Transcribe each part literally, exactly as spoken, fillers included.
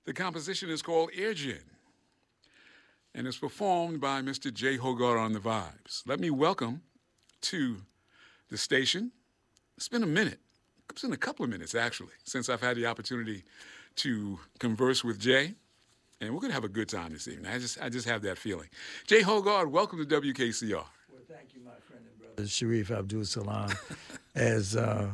The composition is called Air Gin, and it's performed by Mister Jay Hogarth on the vibes. Let me welcome to the station. It's been a minute. It's been a couple of minutes, actually, since I've had the opportunity to converse with Jay, and we're going to have a good time this evening. I just I just have that feeling. Jay Hogarth, welcome to W K C R. Well, thank you, my friend and brother, Sharif Abdul Salam, as, uh,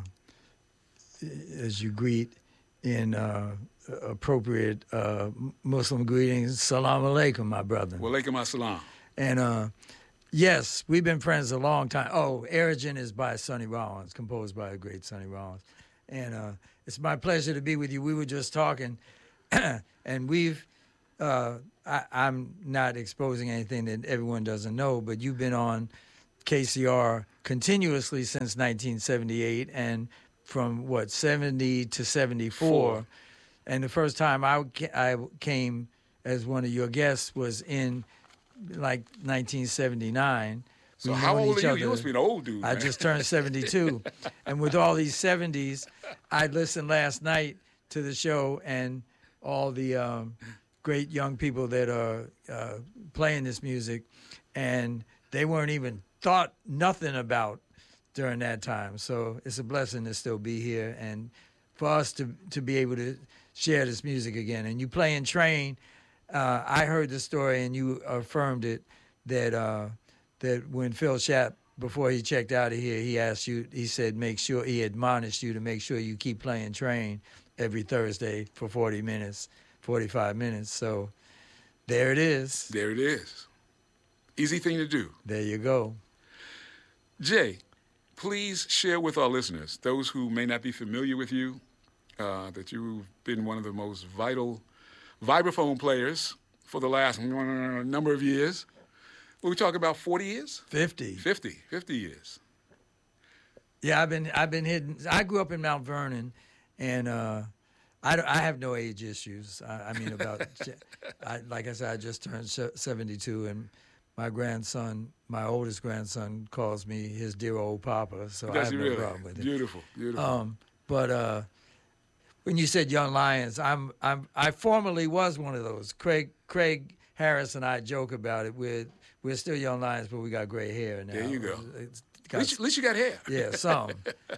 as you greet in uh, appropriate uh, Muslim greetings. Salam alaikum, my brother. Wa alaikum assalam. And uh, yes, we've been friends a long time. Oh, Air Gin is by Sonny Rollins, composed by a great Sonny Rollins. And uh, it's my pleasure to be with you. We were just talking, and we've, uh, I, I'm not exposing anything that everyone doesn't know, but you've been on K C R continuously since nineteen seventy-eight, and from, what, seventy to seventy-four. Four. And the first time I, I came as one of your guests was in, like, nineteen seventy-nine. So We've how known old each are you? other. You must be an old dude, I man. just turned seventy-two. And with all these seventies, I listened last night to the show and all the um, great young people that are uh, playing this music, and they weren't even thought nothing about during that time. So it's a blessing to still be here and for us to, to be able to share this music again. And you play in Train. Uh, I heard the story, and you affirmed it, that uh, that when Phil Schaap, before he checked out of here, he asked you, he said, make sure, he admonished you to make sure you keep playing Train every Thursday for forty minutes, forty-five minutes. So there it is. There it is. Easy thing to do. There you go. Jay, please share with our listeners, those who may not be familiar with you, uh, that you've been one of the most vital vibraphone players for the last number of years. What we talking about, forty years? fifty. fifty, fifty years. Yeah, I've been I've been hidden. I grew up in Mount Vernon, and uh, I, I have no age issues. I, I mean, about I, like I said, I just turned seventy-two, and my grandson, my oldest grandson, calls me his dear old papa. So Does I have he no really? problem with it. Beautiful, beautiful. Um, but uh, when you said Young Lions, I'm I'm I formerly was one of those. Craig Craig Harris and I joke about it. We're we're still Young Lions, but we got gray hair now. There you go. It's at, got, least, at least you got hair. yeah, some.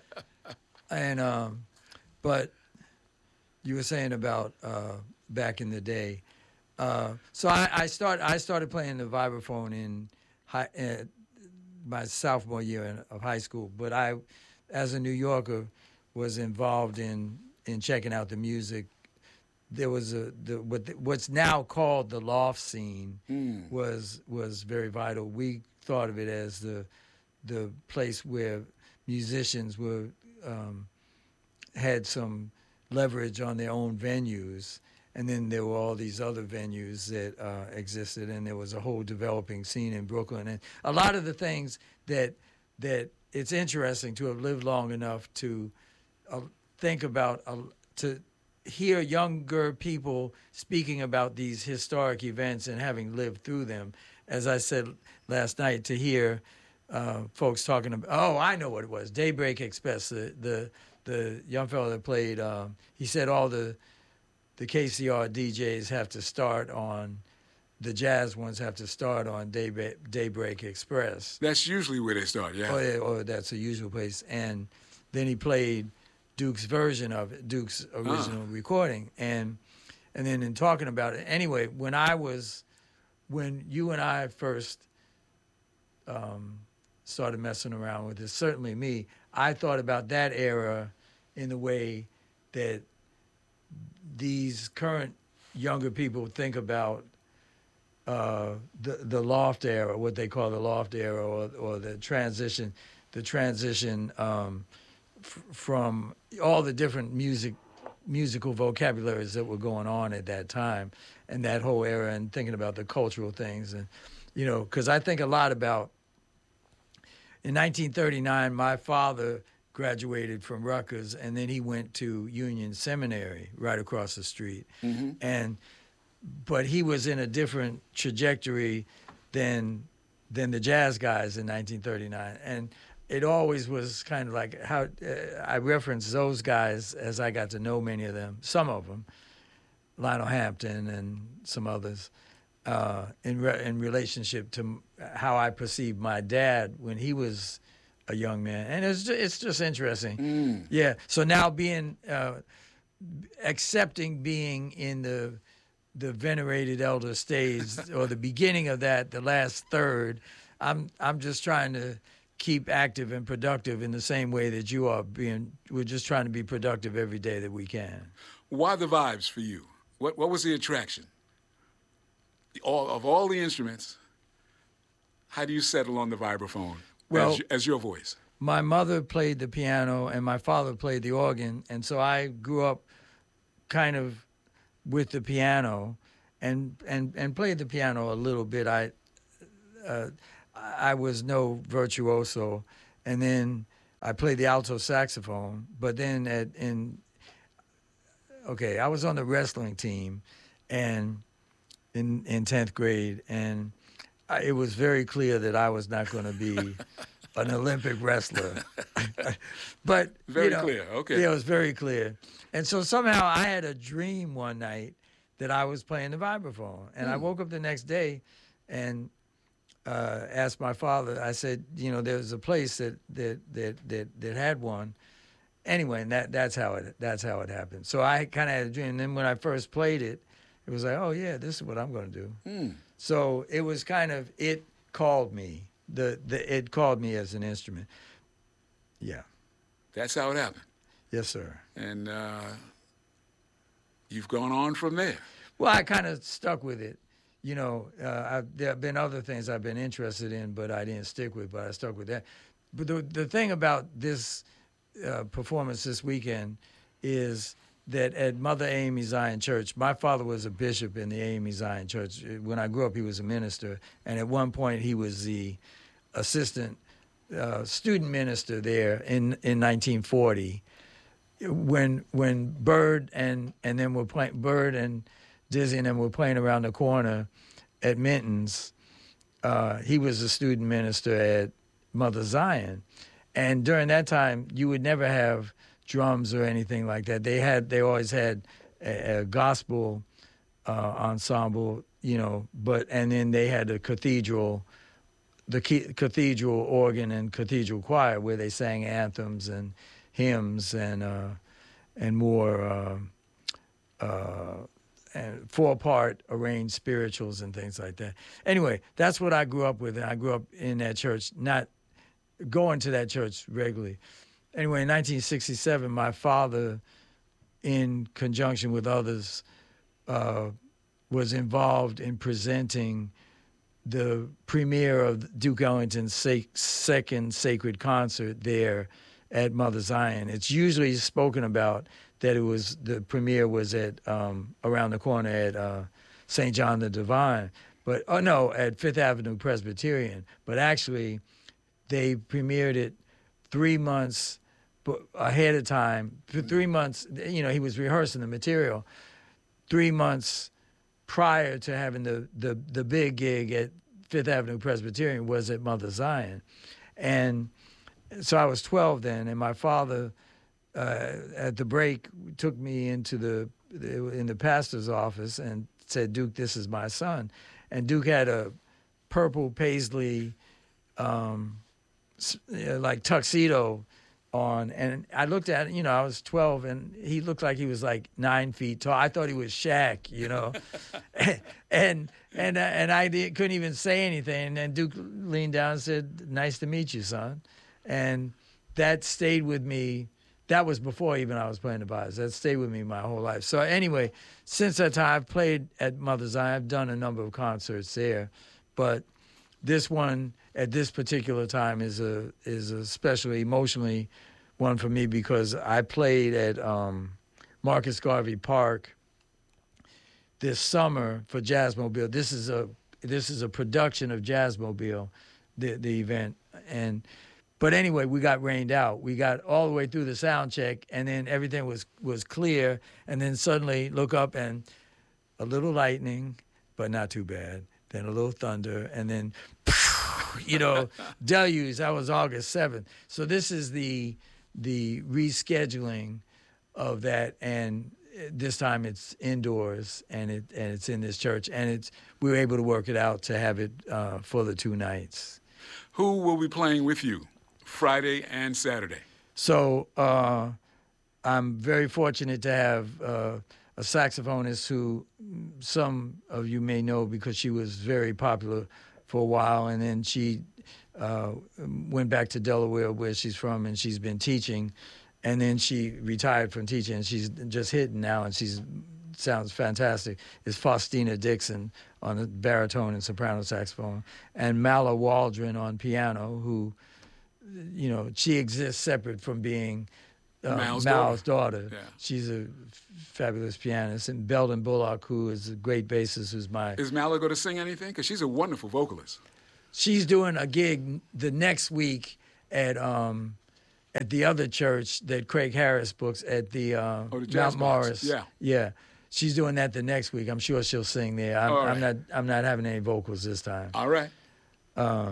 And um, but you were saying about uh, back in the day. Uh, so I, I start I started playing the vibraphone in high, uh, my sophomore year in, of high school. But I, as a New Yorker, was involved in, in checking out the music. There was a the what the, what's now called the loft scene Mm. was was very vital. We thought of it as the the place where musicians were um, had some leverage on their own venues. And then there were all these other venues that uh, existed, and there was a whole developing scene in Brooklyn. And a lot of the things that that it's interesting to have lived long enough to uh, think about, uh, to hear younger people speaking about these historic events and having lived through them. As I said last night, to hear uh, folks talking about, oh, I know what it was, Daybreak Express, the the, the young fellow that played, um, he said all the the K C R D Js have to start on, the jazz ones have to start on Daybreak, Daybreak Express. That's usually where they start, yeah. Or, or that's a usual place. And then he played Duke's version of it, Duke's original uh. recording. And and then in talking about it, anyway, when I was, when you and I first um, started messing around with it, certainly me, I thought about that era in the way that these current younger people think about uh, the the loft era, what they call the loft era, or or the transition, the transition um, f- from all the different music musical vocabularies that were going on at that time, and that whole era, and thinking about the cultural things, and you know, because I think a lot about. In nineteen thirty-nine, my father graduated from Rutgers, and then he went to Union Seminary right across the street. Mm-hmm. And but he was in a different trajectory than than the jazz guys in nineteen thirty-nine. And it always was kind of like how uh, I reference those guys as I got to know many of them, some of them. Lionel Hampton and some others uh, in re- in relationship to how I perceived my dad when he was a young man, and it's just, it's just interesting. Mm. Yeah. So now being uh, accepting being in the the venerated elder stage or the beginning of that, the last third, I'm I'm just trying to keep active and productive in the same way that you are being. We're just trying to be productive every day that we can. Why the vibes for you? What what was the attraction? All of all the instruments, how do you settle on the vibraphone Well, as, as your voice? My mother played the piano and my father played the organ, and so I grew up kind of with the piano and and and played the piano a little bit. I uh, I was no virtuoso, and then I played the alto saxophone. But then at in okay, I was on the wrestling team, and in in tenth grade, and I, it was very clear that I was not going to be an Olympic wrestler. But Very you know, clear. Okay. Yeah, it was very clear. And so somehow I had a dream one night that I was playing the vibraphone, and Hmm. I woke up the next day and uh, asked my father. I said, you know, there was a place that that that that, that had one. Anyway, and that that's how it that's how it happened. So I kind of had a dream. And then when I first played it, it was like, oh yeah, this is what I'm going to do. Hmm. So it was kind of it called me. The the it called me as an instrument. Yeah. That's how it happened. Yes, sir. And uh, you've gone on from there. Well, I kind of stuck with it. You know, uh, I've, there have been other things I've been interested in, but I didn't stick with. But I stuck with that. But the the thing about this uh, performance this weekend is that at Mother A M E Zion Church, my father was a bishop in the A M E Zion Church. When I grew up, he was a minister, and at one point he was the assistant uh, student minister there in in nineteen forty. When when Bird and and then we're playing Bird and Dizzy and then we're playing around the corner at Minton's, uh, he was a student minister at Mother Zion, and during that time you would never have drums or anything like that. They had they always had a, a gospel uh, ensemble, you know, but and then they had a cathedral, the key, cathedral organ and cathedral choir where they sang anthems and hymns and uh, and more uh, uh, and four-part arranged spirituals and things like that. Anyway, that's what I grew up with, and I grew up in that church, not going to that church regularly. Anyway, in nineteen sixty-seven, my father, in conjunction with others, uh, was involved in presenting the premiere of Duke Ellington's sa- second sacred concert there at Mother Zion. It's usually spoken about that it was the premiere was at um, around the corner at uh, Saint John the Divine, but oh no, at Fifth Avenue Presbyterian. But actually, they premiered it three months ahead of time. For three months, you know, he was rehearsing the material. Three months prior to having the the the big gig at Fifth Avenue Presbyterian was at Mother Zion, and so I was twelve then, and my father, uh, at the break, took me into the, the in the pastor's office and said, "Duke, this is my son," and Duke had a purple paisley, um, like tuxedo on, and I looked at it. You know, I was twelve, and he looked like he was like nine feet tall. I thought he was Shaq, you know, and and and I did, couldn't even say anything. And then Duke leaned down and said, "Nice to meet you, son." And that stayed with me. That was before even I was playing the bass. That stayed with me my whole life. So anyway, since that time, I've played at Mother Zion. I've done a number of concerts there, but this one at this particular time is a is especially emotionally one for me because I played at um, Marcus Garvey Park this summer for Jazzmobile. This is a this is a production of Jazzmobile, the the event. And but anyway, we got rained out. We got all the way through the sound check, and then everything was was clear. And then suddenly look up and a little lightning, but not too bad. Then a little thunder, and then you know, deluge. That was August seventh. So this is the the rescheduling of that, and this time it's indoors, and it and it's in this church, and it's we were able to work it out to have it uh, for the two nights. Who will be playing with you Friday and Saturday? So uh, I'm very fortunate to have uh, a saxophonist who some of you may know because she was very popular for a while, and then she uh, went back to Delaware, where she's from, and she's been teaching, and then she retired from teaching, and she's just hitting now, and she's sounds fantastic. Is Faustina Dixon on the baritone and soprano saxophone, and Mala Waldron on piano, who, you know, she exists separate from being uh, Mal's Mal's daughter. daughter. Yeah. She's a fabulous pianist, and Belden Bullock, who is a great bassist, who's my. Is Mala going to sing anything? Because she's a wonderful vocalist. She's doing a gig the next week at um, at the other church that Craig Harris books at the, uh, oh, the Jazz Mount Box. Morris. Yeah. Yeah. She's doing that the next week. I'm sure she'll sing there. I'm, All right. I'm not. I'm not having any vocals this time. All right. Uh,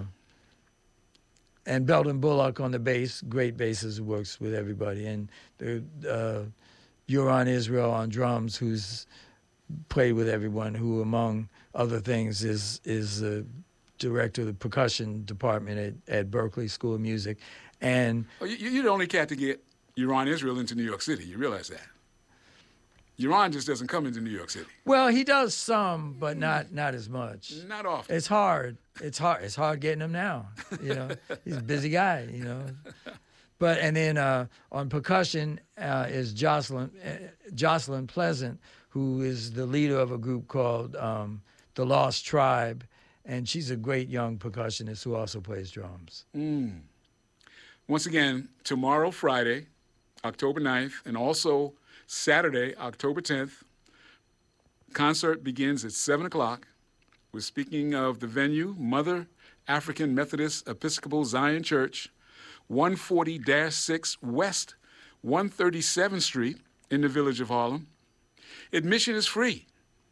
and Belden Bullock on the bass, great bassist who works with everybody, and the uh, Euron Israel on drums, who's played with everyone. Who, among other things, is is the director of the percussion department at, at Berklee School of Music, and Oh, you, you're the only cat to get Euron Israel into New York City. You realize that? Euron just doesn't come into New York City. well, he does some, but not not as much. Not often. It's hard. It's hard. It's hard getting him now. You know, he's a busy guy. You know, but and then uh, on percussion uh, is Jocelyn uh, Jocelyn Pleasant, who is the leader of a group called um, the Lost Tribe, and she's a great young percussionist who also plays drums. Mm. Once again, tomorrow, Friday, October ninth, and also Saturday, October tenth, concert begins at seven o'clock. We're speaking of the venue, Mother African Methodist Episcopal Zion Church, one forty dash six West one hundred thirty-seventh Street in the village of Harlem. Admission is free.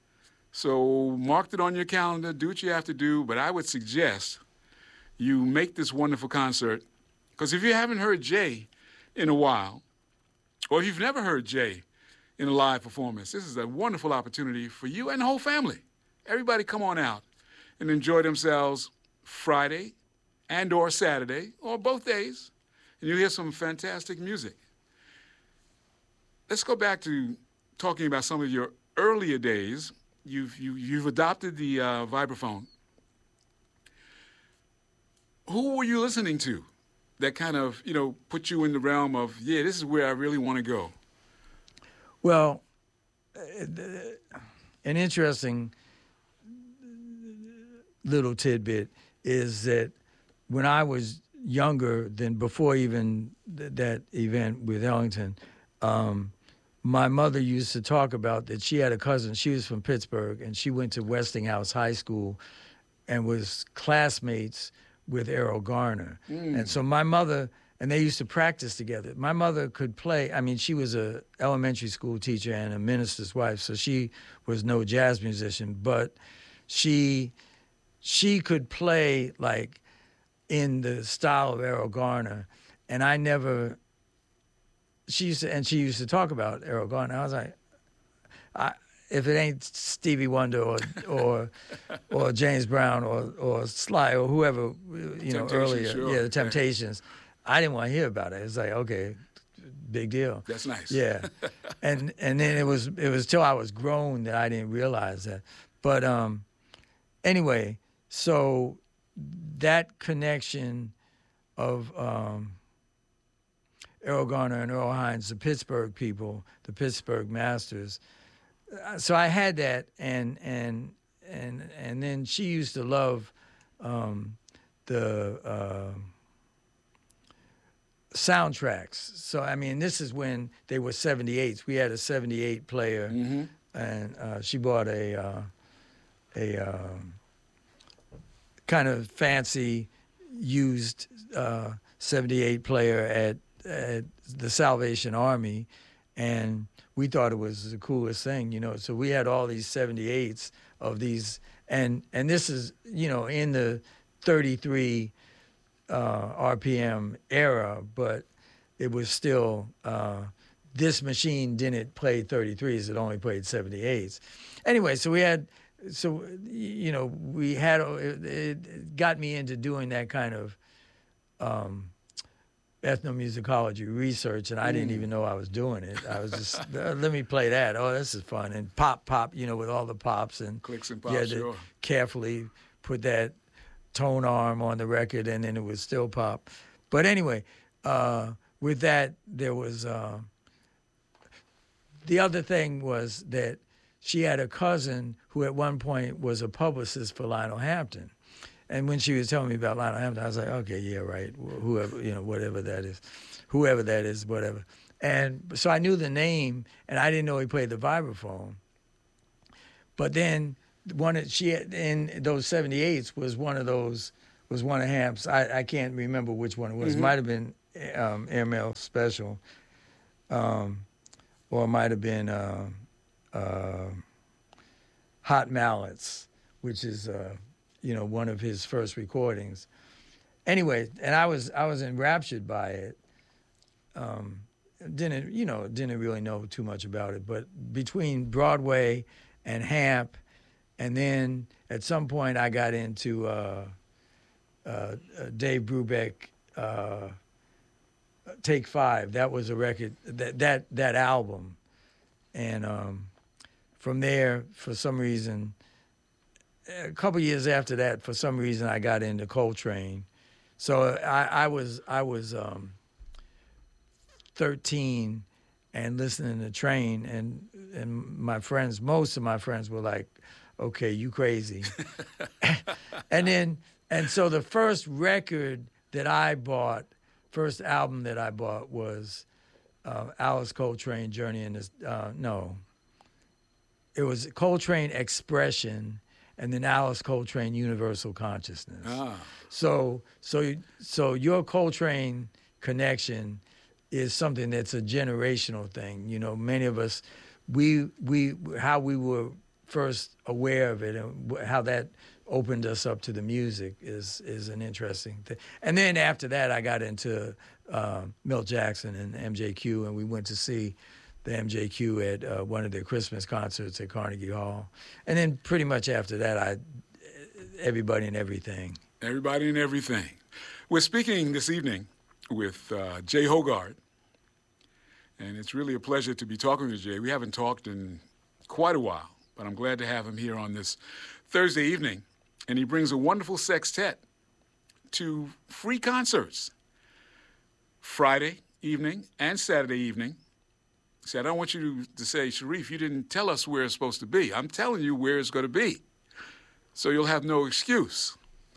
So mark it on your calendar, do what you have to do, but I would suggest you make this wonderful concert, because if you haven't heard Jay in a while, or if you've never heard Jay in a live performance, this is a wonderful opportunity for you and the whole family. Everybody come on out and enjoy themselves Friday and or Saturday, or both days, and you'll hear some fantastic music. Let's go back to talking about some of your earlier days. You've, you, you've adopted the uh, vibraphone. Who were you listening to that kind of, you know, put you in the realm of, yeah, this is where I really want to go? Well, uh, an interesting little tidbit is that when I was younger, than before even th- that event with Ellington, um, my mother used to talk about that she had a cousin. She was from Pittsburgh, and she went to Westinghouse High School and was classmates with Errol Garner. Mm. And so my mother, and they used to practice together. My mother could play. I mean, she was a elementary school teacher and a minister's wife, so she was no jazz musician, but she she could play like in the style of Errol Garner, and I never. She used to, and she used to talk about Errol Garner. I was like, I, if it ain't Stevie Wonder or or or James Brown or or Sly or whoever, you know, Temptations, earlier, sure. yeah, the Temptations, I didn't want to hear about it. It's like, okay, big deal. That's nice. Yeah, and and then it was it was till I was grown that I didn't realize that. But um, anyway, so that connection of um, Errol Garner and Earl Hines, the Pittsburgh people, the Pittsburgh Masters. So I had that, and and and and then she used to love um, the uh, soundtracks. So I mean, this is when they were seventy-eights. We had a seventy-eight player, Mm-hmm. and uh, she bought a uh, a um, kind of fancy used uh, seventy-eight player at at the Salvation Army, and we thought it was the coolest thing, you know. So we had all these seventy-eights of these, and and this is, you know, in the thirty-three uh, R P M era, but it was still uh, this machine didn't play thirty-threes; it only played seventy-eights. Anyway, so we had, so you know, we had it, it got me into doing that kind of um, ethnomusicology research, and I mm. didn't even know I was doing it. I was just uh, let me play that. Oh, this is fun, and pop, pop, you know, with all the pops and clicks and pops. You had to sure. carefully put that tone arm on the record, and then it would still pop. But anyway, uh, with that, there was uh, the other thing was that she had a cousin who at one point was a publicist for Lionel Hampton. And when she was telling me about Lionel Hampton, I was like, okay, yeah, right, whoever, you know, whatever that is, whoever that is, whatever. And so I knew the name, and I didn't know he played the vibraphone. But then one of, she had, in those seventy-eights was one of those, was one of Hamp's, I, I can't remember which one it was. Mm-hmm. It might have been um, Airmail Special, um, or it might have been uh, uh, Hot Mallets, which is, uh, you know, one of his first recordings. Anyway, and I was I was enraptured by it. Um, didn't you know? Didn't really know too much about it, but between Broadway and Hamp, and then at some point I got into uh, uh, Dave Brubeck. Uh, Take Five. That was a record. That that that album, and um, from there, for some reason, a couple years after that, for some reason, I got into Coltrane. So I, I was I was um, thirteen and listening to Train, and and my friends, most of my friends were like, "Okay, you crazy." and then and so the first record that I bought. First album that I bought was uh, Alice Coltrane, Journey in the, uh, no. It was Coltrane Expression, and then Alice Coltrane Universal Consciousness. Ah. So, so, so your Coltrane connection is something that's a generational thing. You know, many of us, we, we, how we were first aware of it and how that opened us up to the music is is an interesting thing. And then after that, I got into uh, Milt Jackson and M J Q, and we went to see the M J Q at uh, one of their Christmas concerts at Carnegie Hall. And then pretty much after that, I everybody and everything. Everybody and everything. We're speaking this evening with uh, Jay Hogarth, and it's really a pleasure to be talking to Jay. We haven't talked in quite a while, but I'm glad to have him here on this Thursday evening. And he brings a wonderful sextet to free concerts Friday evening and Saturday evening. He said, I don't want you to, to say, Sharif, you didn't tell us where it's supposed to be. I'm telling you where it's going to be. So you'll have no excuse.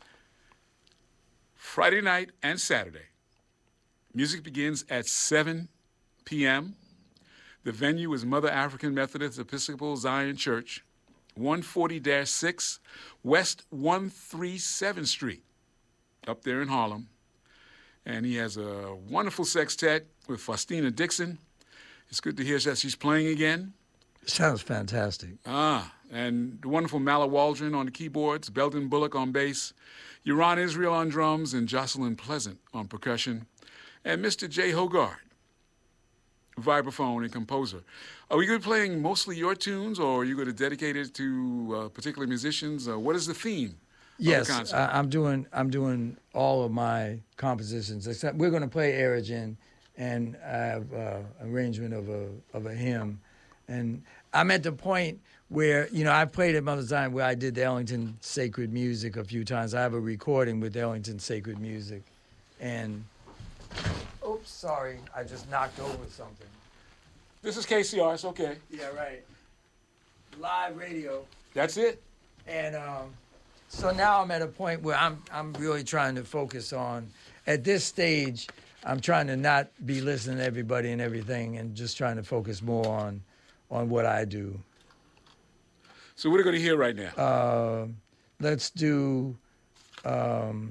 Friday night and Saturday. Music begins at seven p.m. The venue is Mother African Methodist Episcopal Zion Church, one forty dash six West one thirty-seventh Street, up there in Harlem. And he has a wonderful sextet with Faustina Dixon. It's good to hear that she's playing again. Sounds fantastic. Ah, and the wonderful Mala Waldron on the keyboards, Belden Bullock on bass, Yaron Israel on drums, and Jocelyn Pleasant on percussion, and Mister Jay Hogarth, vibraphone and composer. Are we going to be playing mostly your tunes, or are you going to dedicate it to uh, particular musicians? Uh, what is the theme? Yes, of the concert? I, I'm doing. I'm doing all of my compositions. Except we're going to play Erigen, and I have uh, arrangement of a of a hymn, and I'm at the point where you know I played at Mother Zion where I did the Ellington Sacred Music a few times. I have a recording with Ellington Sacred Music, and oops, sorry, I just knocked over something. This is K C R, it's okay. Yeah, right. Live radio. That's it. And um, so now I'm at a point where I'm I'm really trying to focus on, at this stage, I'm trying to not be listening to everybody and everything and just trying to focus more on on what I do. So what are we going to hear right now? Uh, let's do, um,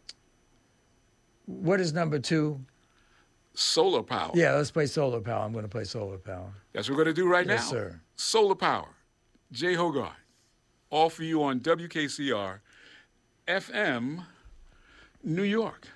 what is number two? Solar Power. Yeah, let's play Solar Power. I'm going to play Solar Power. That's what we're going to do right yes, now. Yes, sir. Solar Power. Jay Hogarth. All for you on W K C R F M, New York.